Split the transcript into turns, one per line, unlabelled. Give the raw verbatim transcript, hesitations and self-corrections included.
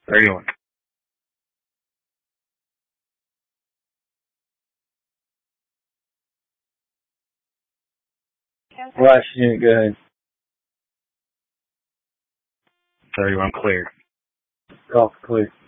thirty-one.
Last unit, go ahead.
thirty-one clear.
Golf clear.